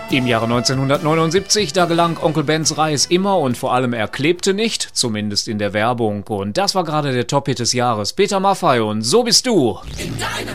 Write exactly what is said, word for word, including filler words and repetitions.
Im Jahre neunzehnhundertneunundsiebzig, da gelang Onkel Bens Reis immer und vor allem er klebte nicht, zumindest in der Werbung. Und das war gerade der Top-Hit des Jahres. Peter Maffay und So bist du. In deinem